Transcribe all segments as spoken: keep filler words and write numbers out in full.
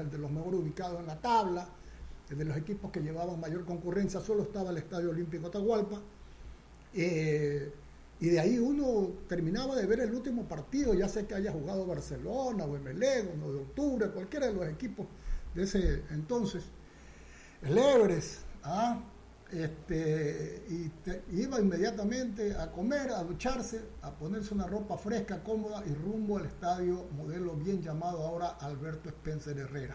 de los mejor ubicados en la tabla, de los equipos que llevaban mayor concurrencia, solo estaba el Estadio Olímpico Atahualpa. Eh, y de ahí uno terminaba de ver el último partido, ya sea que haya jugado Barcelona o Emelec o nueve de octubre, cualquiera de los equipos de ese entonces. El Everest, ¿ah? este, y te, iba inmediatamente a comer, a ducharse, a ponerse una ropa fresca, cómoda y rumbo al estadio modelo bien llamado ahora Alberto Spencer Herrera,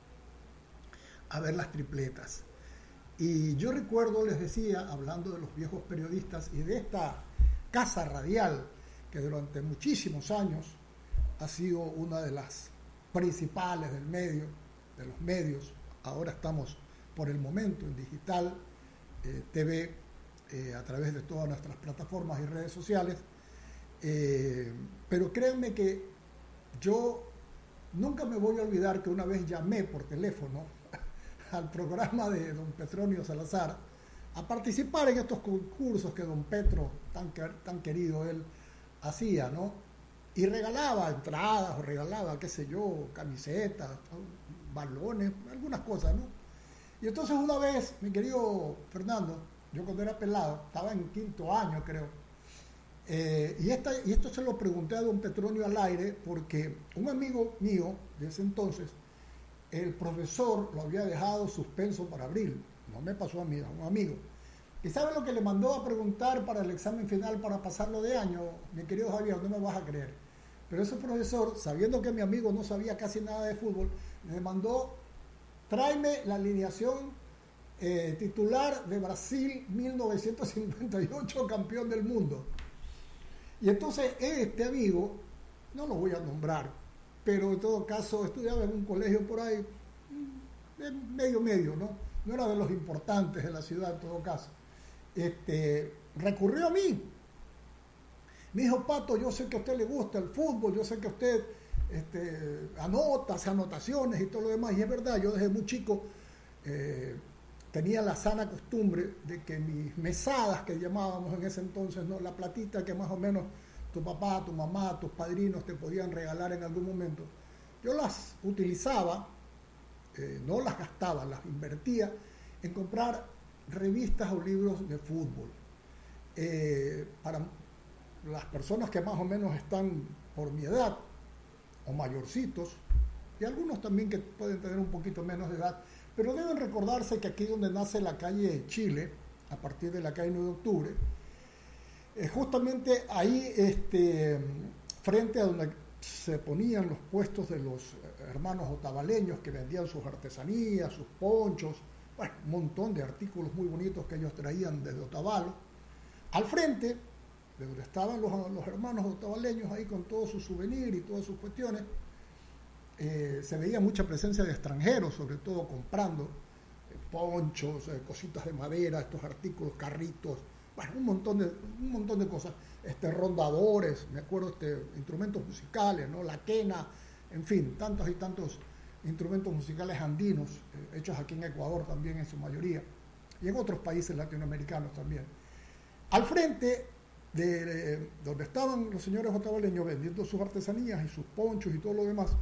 a ver las tripletas. Y yo recuerdo, les decía, hablando de los viejos periodistas y de esta casa radial que durante muchísimos años ha sido una de las principales del medio, de los medios. Ahora estamos por el momento en digital, eh, T V, eh, a través de todas nuestras plataformas y redes sociales. Eh, pero créanme que yo nunca me voy a olvidar que una vez llamé por teléfono al programa de don Petronio Salazar a participar en estos concursos que don Petro, tan, tan querido él, hacía, ¿no? Y regalaba entradas, o regalaba, qué sé yo, camisetas, balones, algunas cosas, ¿no? Y entonces una vez, mi querido Fernando, yo cuando era pelado, estaba en quinto año, creo, eh, y, esta, y esto se lo pregunté a don Petronio al aire, porque un amigo mío de ese entonces, el profesor lo había dejado suspenso para abril. No me pasó a mí, a un amigo. ¿Y sabe lo que le mandó a preguntar para el examen final para pasarlo de año? Mi querido Javier, no me vas a creer. Pero ese profesor, sabiendo que mi amigo no sabía casi nada de fútbol, me mandó, tráeme la alineación eh, titular de Brasil mil novecientos cincuenta y ocho, campeón del mundo. Y entonces este amigo, no lo voy a nombrar, pero en todo caso estudiaba en un colegio por ahí, medio medio, ¿no? No era de los importantes de la ciudad en todo caso. Este, recurrió a mí. Me dijo, Pato, yo sé que a usted le gusta el fútbol, yo sé que usted este, anota, hace anotaciones y todo lo demás. Y es verdad, yo desde muy chico eh, tenía la sana costumbre de que mis mesadas, que llamábamos en ese entonces, ¿no? La platita que más o menos tu papá, tu mamá, tus padrinos te podían regalar en algún momento, yo las utilizaba, eh, no las gastaba, las invertía en comprar revistas o libros de fútbol. Eh, para las personas que más o menos están por mi edad, o mayorcitos, y algunos también que pueden tener un poquito menos de edad, pero deben recordarse que aquí donde nace la calle Chile, a partir de la calle nueve de octubre, eh, justamente ahí, este, frente a donde se ponían los puestos de los hermanos otavaleños que vendían sus artesanías, sus ponchos, bueno, un montón de artículos muy bonitos que ellos traían desde Otavalo. Al frente, de donde estaban los, los hermanos otavaleños ahí con todos sus souvenirs y todas sus cuestiones, eh, se veía mucha presencia de extranjeros, sobre todo comprando eh, ponchos, eh, cositas de madera, estos artículos, carritos, bueno, un montón de, un montón de cosas, este, rondadores, me acuerdo, este, instrumentos musicales, ¿no? La quena, en fin, tantos y tantos instrumentos musicales andinos, eh, hechos aquí en Ecuador también en su mayoría, y en otros países latinoamericanos también. Al frente de, de donde estaban los señores otavaleños vendiendo sus artesanías y sus ponchos y todo lo demás,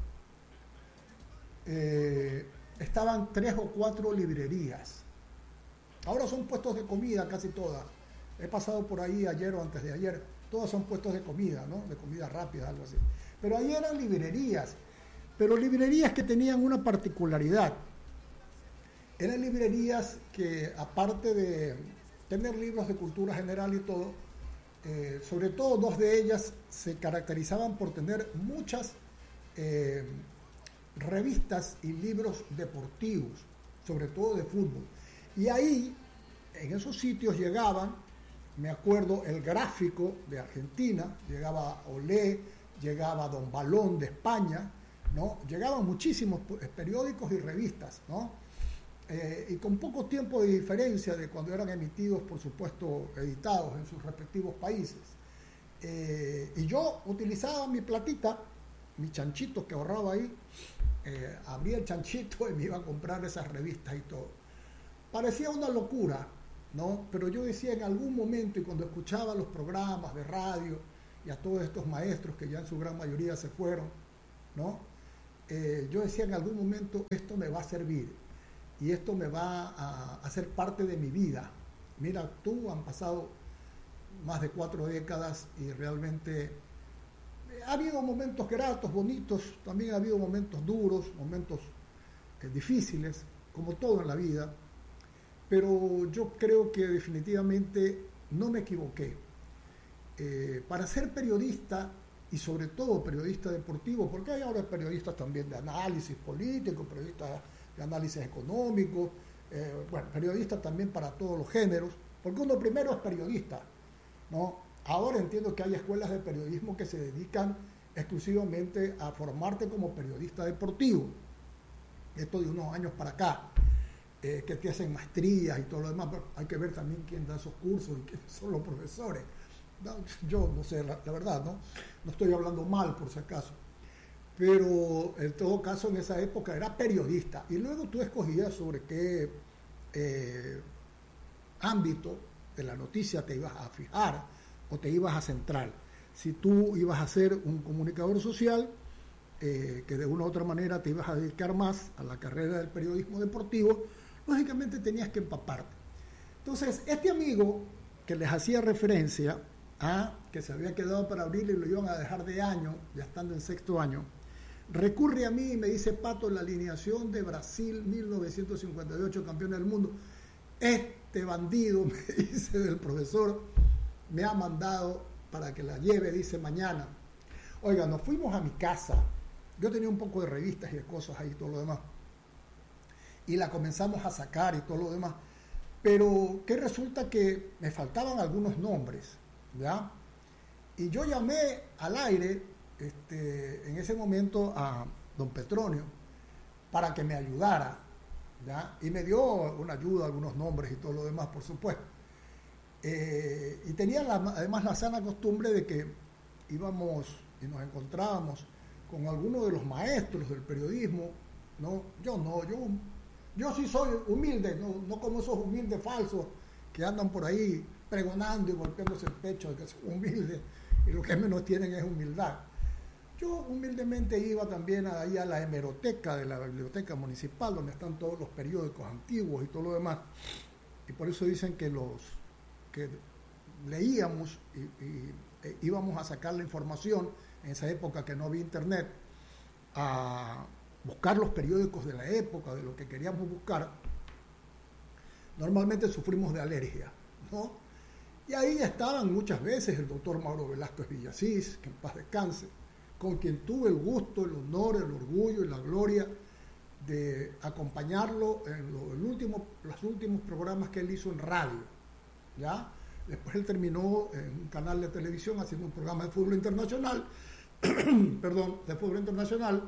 eh, estaban tres o cuatro librerías. Ahora son puestos de comida casi todas. He pasado por ahí ayer o antes de ayer, todas son puestos de comida, ¿no? De comida rápida, algo así. Pero ahí eran librerías, pero librerías que tenían una particularidad. Eran librerías que, aparte de tener libros de cultura general y todo, eh, sobre todo dos de ellas se caracterizaban por tener muchas eh, revistas y libros deportivos, sobre todo de fútbol. Y ahí, en esos sitios llegaban, me acuerdo, el Gráfico de Argentina, llegaba Olé, llegaba Don Balón de España, ¿no? Llegaban muchísimos periódicos y revistas, ¿no? Eh, y con poco tiempo de diferencia de cuando eran emitidos, por supuesto, editados en sus respectivos países. Eh, y yo utilizaba mi platita, mi chanchito que ahorraba ahí, eh, abría el chanchito y me iba a comprar esas revistas y todo. Parecía una locura, ¿no? Pero yo decía en algún momento, y cuando escuchaba los programas de radio y a todos estos maestros que ya en su gran mayoría se fueron, ¿no? eh, yo decía en algún momento, esto me va a servir y esto me va a, a ser parte de mi vida. Mira, tú han pasado más de cuatro décadas y realmente eh, ha habido momentos gratos, bonitos, también ha habido momentos duros, momentos eh, difíciles, como todo en la vida, pero yo creo que definitivamente no me equivoqué. Eh, para ser periodista, y sobre todo periodista deportivo, porque hay ahora periodistas también de análisis político, periodistas de análisis económico, eh, bueno, periodistas también para todos los géneros, porque uno primero es periodista, ¿no? Ahora entiendo que hay escuelas de periodismo que se dedican exclusivamente a formarte como periodista deportivo, esto de unos años para acá, eh, que te hacen maestrías y todo lo demás, pero hay que ver también quién da esos cursos y quiénes son los profesores. No, yo no sé, la, la verdad, ¿no? No estoy hablando mal por si acaso, pero en todo caso en esa época era periodista y luego tú escogías sobre qué eh, ámbito de la noticia te ibas a fijar o te ibas a centrar. Si tú ibas a ser un comunicador social, eh, que de una u otra manera te ibas a dedicar más a la carrera del periodismo deportivo, lógicamente tenías que empaparte. Entonces, este amigo que les hacía referencia a que se había quedado para abril y lo iban a dejar de año, ya estando en sexto año, recurre a mí y me dice: Pato, la alineación de Brasil mil novecientos cincuenta y ocho, campeón del mundo, este bandido, me dice, del profesor, me ha mandado para que la lleve, dice, mañana. Oiga, nos fuimos a mi casa, yo tenía un poco de revistas y de cosas ahí y todo lo demás, y la comenzamos a sacar y todo lo demás, pero que resulta que me faltaban algunos nombres, ¿ya? Y yo llamé al aire este, en ese momento a don Petronio para que me ayudara, ¿ya? Y me dio una ayuda, algunos nombres y todo lo demás, por supuesto. Eh, y tenía la, además la sana costumbre de que íbamos y nos encontrábamos con algunos de los maestros del periodismo, ¿no? Yo no, yo, yo sí soy humilde, no, no como esos humildes falsos que andan por ahí pregonando y golpeándose el pecho de que son humildes y lo que menos tienen es humildad. Yo humildemente iba también ahí a la hemeroteca de la biblioteca municipal, donde están todos los periódicos antiguos y todo lo demás, y por eso dicen que los que leíamos y, y e íbamos a sacar la información en esa época que no había internet, a buscar los periódicos de la época, de lo que queríamos buscar. Normalmente sufrimos de alergia, ¿no? Y ahí estaban muchas veces el doctor Mauro Velázquez Villasís, que en paz descanse, con quien tuve el gusto, el honor, el orgullo y la gloria de acompañarlo en lo, el último, los últimos programas que él hizo en radio, ¿ya? Después él terminó en un canal de televisión haciendo un programa de fútbol internacional, perdón, de fútbol internacional,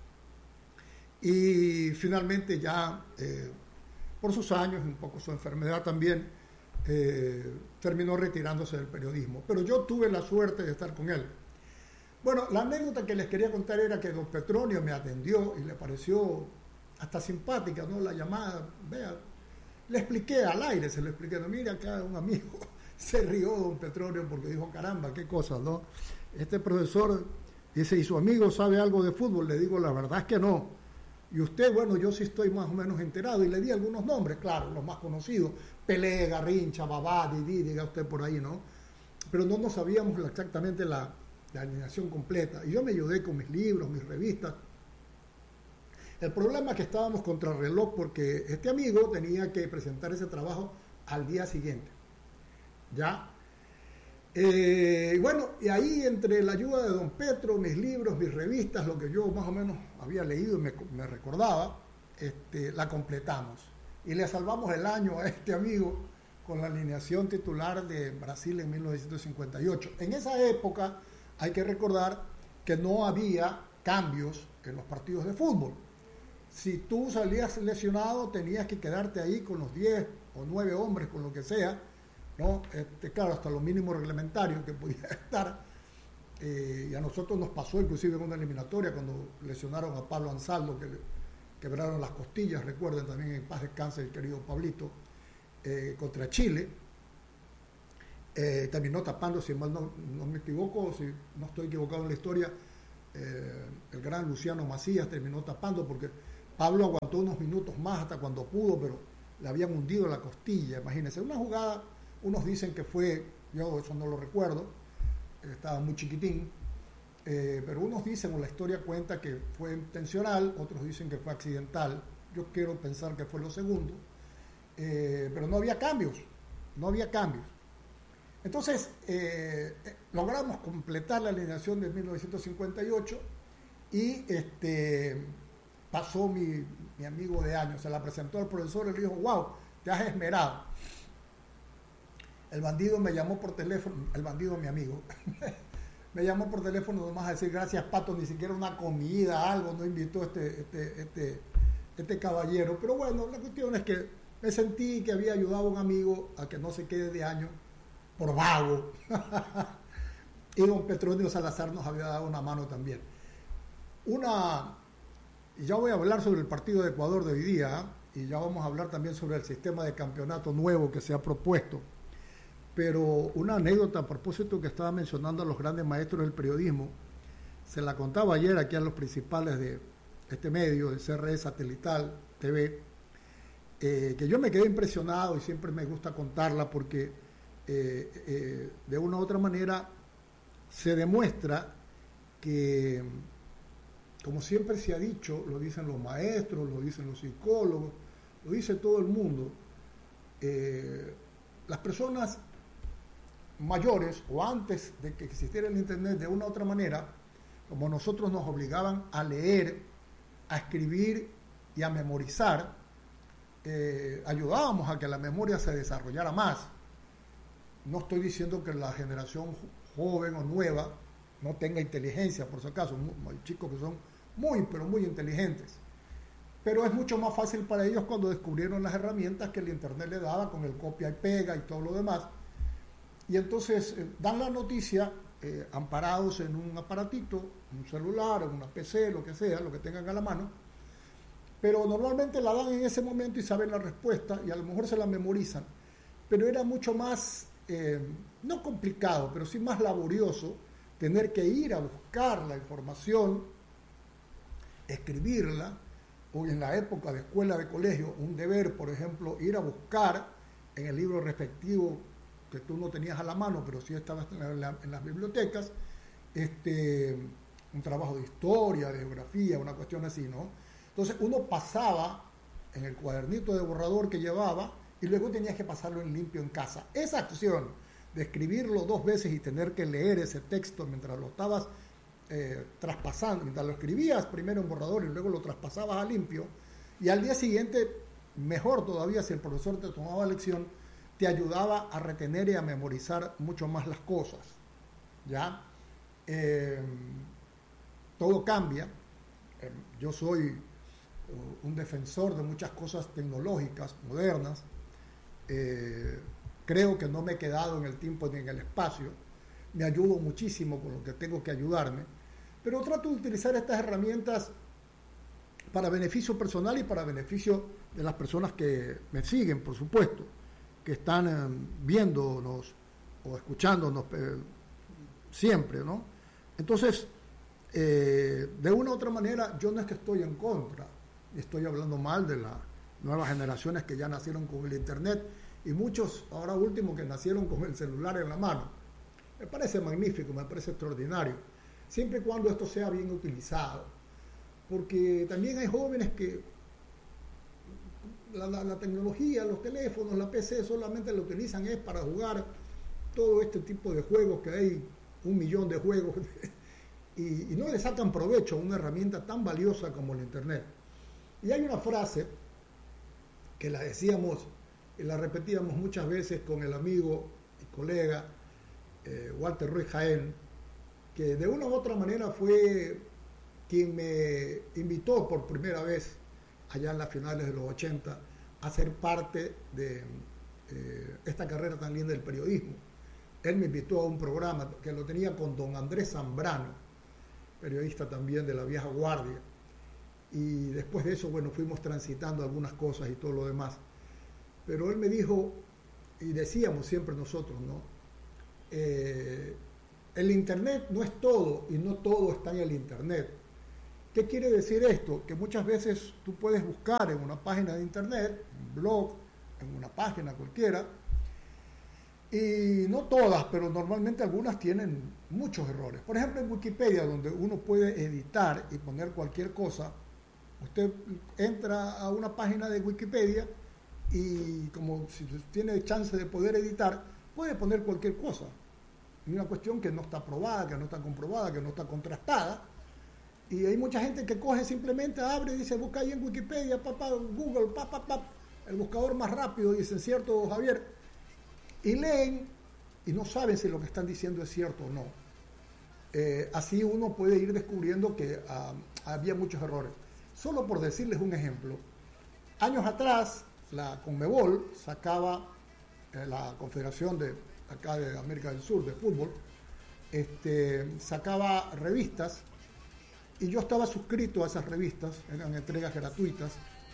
y finalmente ya, eh, por sus años y un poco su enfermedad también, eh, terminó retirándose del periodismo. Pero yo tuve la suerte de estar con él. Bueno, la anécdota que les quería contar era que don Petronio me atendió y le pareció hasta simpática, ¿no? La llamada, vea, le expliqué al aire, se lo expliqué, no, mira, acá un amigo se rió don Petronio porque dijo, caramba, qué cosas, ¿no? Este profesor dice, ¿y su amigo sabe algo de fútbol? Le digo, la verdad es que no. Y usted, bueno, yo sí estoy más o menos enterado, y le di algunos nombres, claro, los más conocidos, Pelé, Garrincha, Babá, Didi, diga usted por ahí, ¿no? Pero no nos sabíamos exactamente la, la alineación completa. Y yo me ayudé con mis libros, mis revistas. El problema es que estábamos contra el reloj porque este amigo tenía que presentar ese trabajo al día siguiente. ¿Ya? Eh, bueno, y ahí entre la ayuda de don Petro, mis libros, mis revistas, lo que yo más o menos había leído y me, me recordaba, este, la completamos. Y le salvamos el año a este amigo con la alineación titular de Brasil en mil novecientos cincuenta y ocho. En esa época hay que recordar que no había cambios en los partidos de fútbol. Si tú salías lesionado, tenías que quedarte ahí con los diez o nueve hombres, con lo que sea, ¿no? Este, claro, hasta lo mínimo reglamentario que podía estar. Eh, y a nosotros nos pasó inclusive en una eliminatoria cuando lesionaron a Pablo Ansaldo, que le quebraron las costillas, recuerden también, en paz descanse el querido Pablito, eh, contra Chile. Eh, terminó tapando, si mal no, no me equivoco, si no estoy equivocado en la historia, eh, el gran Luciano Macías terminó tapando, porque Pablo aguantó unos minutos más hasta cuando pudo, pero le habían hundido la costilla, imagínense. Una jugada, unos dicen que fue, yo eso no lo recuerdo, estaba muy chiquitín, eh, pero unos dicen, o la historia cuenta, que fue intencional, otros dicen que fue accidental. Yo quiero pensar que fue lo segundo, eh, pero no había cambios, no había cambios. Entonces, eh, logramos completar la alineación de mil novecientos cincuenta y ocho y este, pasó mi, mi amigo de años, se la presentó al profesor y le dijo, wow, te has esmerado. El bandido me llamó por teléfono, el bandido mi amigo, me llamó por teléfono nomás a decir, gracias Pato, ni siquiera una comida, algo, no invitó este, este, este, este caballero. Pero bueno, la cuestión es que me sentí que había ayudado a un amigo a que no se quede de año por vago. Y don Petronio Salazar nos había dado una mano también. Una, y ya voy a hablar sobre el partido de Ecuador de hoy día, y ya vamos a hablar también sobre el sistema de campeonato nuevo que se ha propuesto. Pero una anécdota a propósito que estaba mencionando a los grandes maestros del periodismo, se la contaba ayer aquí a los principales de este medio, de C R E Satelital T V, eh, que yo me quedé impresionado y siempre me gusta contarla porque eh, eh, de una u otra manera se demuestra que, como siempre se ha dicho, lo dicen los maestros, lo dicen los psicólogos, lo dice todo el mundo, eh, las personas mayores o antes de que existiera el internet, de una u otra manera, como nosotros nos obligaban a leer, a escribir y a memorizar, eh, ayudábamos a que la memoria se desarrollara más. No estoy diciendo que la generación joven o nueva no tenga inteligencia, por si acaso, hay chicos que son muy, pero muy inteligentes, pero es mucho más fácil para ellos cuando descubrieron las herramientas que el internet le daba con el copia y pega y todo lo demás. Y entonces eh, dan la noticia eh, amparados en un aparatito, un celular, en una P C, lo que sea, lo que tengan a la mano, pero normalmente la dan en ese momento y saben la respuesta y a lo mejor se la memorizan, pero era mucho más, eh, no complicado, pero sí más laborioso tener que ir a buscar la información, escribirla, o en la época de escuela, de colegio, un deber, por ejemplo, ir a buscar en el libro respectivo que tú no tenías a la mano, pero sí estabas en, la, en las bibliotecas, este, un trabajo de historia, de geografía, una cuestión así, ¿no? Entonces uno pasaba en el cuadernito de borrador que llevaba y luego tenías que pasarlo en limpio en casa. Esa acción de escribirlo dos veces y tener que leer ese texto mientras lo estabas eh, traspasando, mientras lo escribías primero en borrador y luego lo traspasabas a limpio, y al día siguiente, mejor todavía si el profesor te tomaba lección, te ayudaba a retener y a memorizar mucho más las cosas, ¿ya? Eh, todo cambia. Eh, yo soy uh, un defensor de muchas cosas tecnológicas, modernas. Eh, creo que no me he quedado en el tiempo ni en el espacio. Me ayudo muchísimo con lo que tengo que ayudarme, pero trato de utilizar estas herramientas para beneficio personal y para beneficio de las personas que me siguen, por supuesto, que están eh, viéndonos o escuchándonos eh, siempre, ¿no? Entonces, eh, de una u otra manera, yo no es que estoy en contra, estoy hablando mal de las nuevas generaciones que ya nacieron con el internet y muchos, ahora último, que nacieron con el celular en la mano. Me parece magnífico, me parece extraordinario, siempre y cuando esto sea bien utilizado, porque también hay jóvenes que La, la, la tecnología, los teléfonos, la P C solamente lo utilizan es para jugar todo este tipo de juegos, que hay un millón de juegos y, y no le sacan provecho a una herramienta tan valiosa como el internet. Y hay una frase que la decíamos y la repetíamos muchas veces con el amigo y colega eh, Walter Ruiz Jaén, que de una u otra manera fue quien me invitó por primera vez allá en las finales de los ochenta, a ser parte de eh, esta carrera tan linda del periodismo. Él me invitó a un programa que lo tenía con don Andrés Zambrano, periodista también de la vieja guardia, y después de eso, bueno, fuimos transitando algunas cosas y todo lo demás. Pero él me dijo, y decíamos siempre nosotros, ¿no? Eh, el Internet no es todo y no todo está en el Internet. ¿Qué quiere decir esto? Que muchas veces tú puedes buscar en una página de Internet, un blog, en una página cualquiera, y no todas, pero normalmente algunas tienen muchos errores. Por ejemplo, en Wikipedia, donde uno puede editar y poner cualquier cosa, usted entra a una página de Wikipedia y como si tiene chance de poder editar, puede poner cualquier cosa. Es una cuestión que no está probada, que no está comprobada, que no está contrastada. Y hay mucha gente que coge simplemente, abre y dice, busca ahí en Wikipedia, papá, Google, papá, papá, el buscador más rápido, dicen, ¿cierto, Javier? Y leen y no saben si lo que están diciendo es cierto o no. Eh, así uno puede ir descubriendo que uh, había muchos errores. Solo por decirles un ejemplo, años atrás la Conmebol sacaba, eh, la Confederación de acá de América del Sur de fútbol, este, sacaba revistas y yo estaba suscrito a esas revistas, eran entregas gratuitas.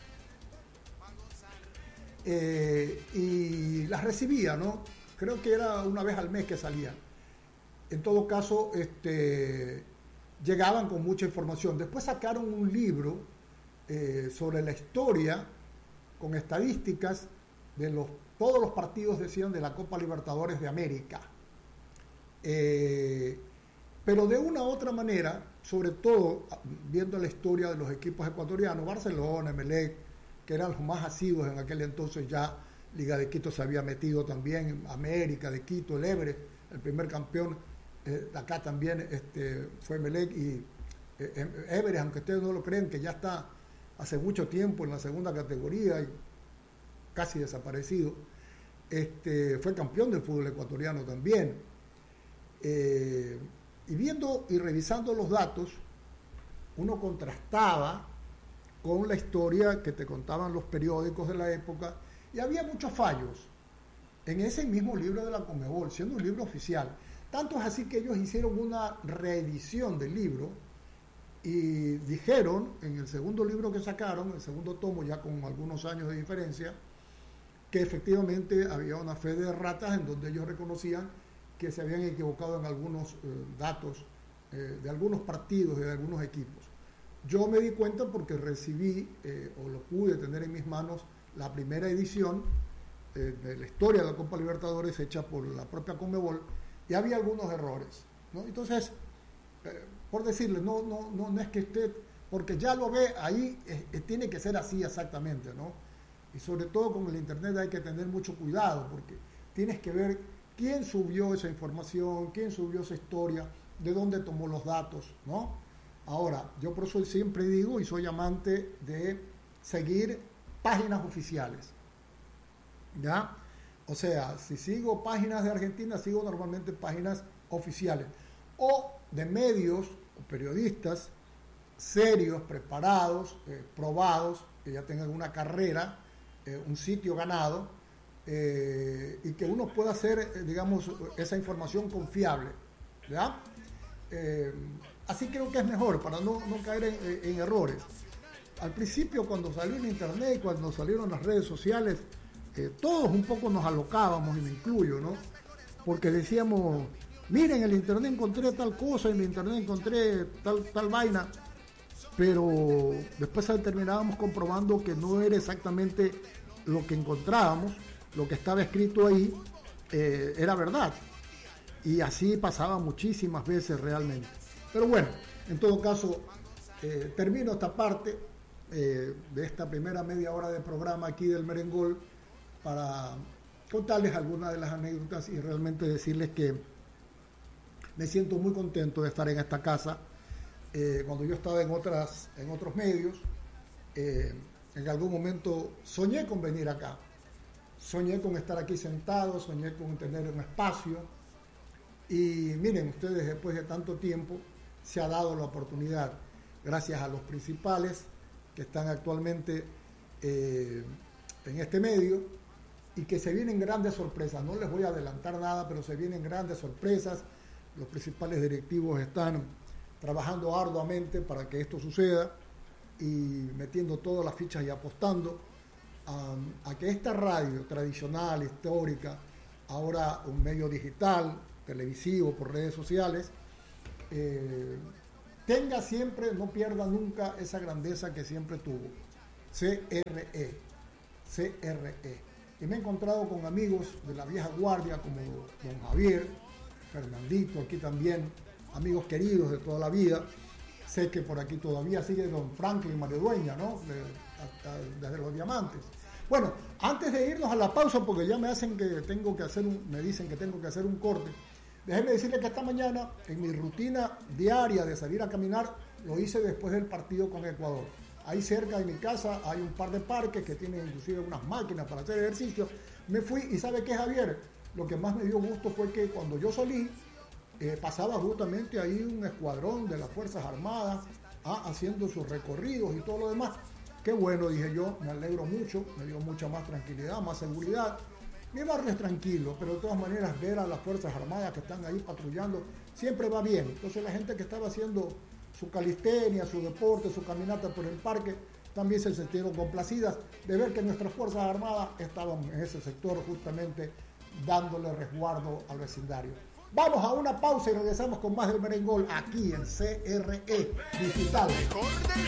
Eh, y las recibía, ¿no? Creo que era una vez al mes que salían. En todo caso, este, llegaban con mucha información. Después sacaron un libro eh, sobre la historia, con estadísticas de los, todos los partidos, decían, de la Copa Libertadores de América. Eh, pero de una u otra manera, sobre todo viendo la historia de los equipos ecuatorianos, Barcelona, Emelec, que eran los más asiduos en aquel entonces, ya Liga de Quito se había metido también, América de Quito, el Everest, el primer campeón eh, de acá también este, fue Emelec, y eh, Everest, aunque ustedes no lo creen, que ya está hace mucho tiempo en la segunda categoría y casi desaparecido, este, fue campeón del fútbol ecuatoriano también. Eh, y viendo y revisando los datos, uno contrastaba con la historia que te contaban los periódicos de la época, y había muchos fallos en ese mismo libro de la Conmebol, siendo un libro oficial. Tanto es así que ellos hicieron una reedición del libro y dijeron, en el segundo libro que sacaron, el segundo tomo, ya con algunos años de diferencia, que efectivamente había una fe de ratas en donde ellos reconocían que se habían equivocado en algunos eh, datos eh, de algunos partidos y de algunos equipos. Yo me di cuenta porque recibí, eh, o lo pude tener en mis manos, la primera edición eh, de la historia de la Copa Libertadores hecha por la propia Conmebol, y había algunos errores, ¿no? Entonces, eh, por decirle, no, no, no, no es que usted, porque ya lo ve ahí, eh, eh, tiene que ser así exactamente, ¿no? Y sobre todo con el Internet hay que tener mucho cuidado, porque tienes que ver quién subió esa información, quién subió esa historia, de dónde tomó los datos, ¿no? Ahora, yo por eso siempre digo y soy amante de seguir páginas oficiales, ¿ya? O sea, si sigo páginas de Argentina, sigo normalmente páginas oficiales o de medios o periodistas serios, preparados, eh, probados, que ya tengan una carrera, eh, un sitio ganado, eh, y que uno pueda hacer, eh, digamos, esa información confiable, ¿ya? Eh, así creo que es mejor para no, no caer en, en errores. Al principio, cuando salió el Internet, cuando salieron las redes sociales, eh, todos un poco nos alocábamos, y me incluyo, ¿no? Porque decíamos, miren, en el Internet encontré tal cosa, en el Internet encontré tal, tal vaina, pero después terminábamos comprobando que no era exactamente lo que encontrábamos, lo que estaba escrito ahí eh, era verdad. Y así pasaba muchísimas veces realmente. Pero bueno, en todo caso, eh, termino esta parte eh, de esta primera media hora de programa aquí del Merengol para contarles algunas de las anécdotas y realmente decirles que me siento muy contento de estar en esta casa. Eh, cuando yo estaba en, otras, en otros medios, eh, en algún momento soñé con venir acá. Soñé con estar aquí sentado, soñé con tener un espacio. Y miren ustedes, después de tanto tiempo se ha dado la oportunidad, gracias a los principales que están actualmente eh, en este medio, y que se vienen grandes sorpresas. No les voy a adelantar nada, pero se vienen grandes sorpresas. Los principales directivos están trabajando arduamente para que esto suceda y metiendo todas las fichas y apostando a, a que esta radio tradicional, histórica, ahora un medio digital, televisivo, por redes sociales, eh, tenga siempre, no pierda nunca esa grandeza que siempre tuvo. C R E, C R E. Y me he encontrado con amigos de la vieja guardia como don Javier, Fernandito, aquí también, amigos queridos de toda la vida. Sé que por aquí todavía sigue don Franklin Maredueña, ¿no? De, hasta, desde los diamantes. Bueno, antes de irnos a la pausa, porque ya me hacen que tengo que hacer un, me dicen que tengo que hacer un corte, déjenme decirles que esta mañana, en mi rutina diaria de salir a caminar, lo hice después del partido con Ecuador. Ahí cerca de mi casa hay un par de parques que tienen inclusive unas máquinas para hacer ejercicio. Me fui y ¿sabe qué, Javier? Lo que más me dio gusto fue que cuando yo salí, eh, pasaba justamente ahí un escuadrón de las Fuerzas Armadas ah, haciendo sus recorridos y todo lo demás. Qué bueno, dije yo, me alegro mucho, me dio mucha más tranquilidad, más seguridad. Mi barrio es tranquilo, pero de todas maneras ver a las Fuerzas Armadas que están ahí patrullando siempre va bien. Entonces la gente que estaba haciendo su calistenia, su deporte, su caminata por el parque, también se sintieron complacidas de ver que nuestras Fuerzas Armadas estaban en ese sector justamente dándole resguardo al vecindario. Vamos a una pausa y regresamos con más del Merengol aquí en C R E Digital.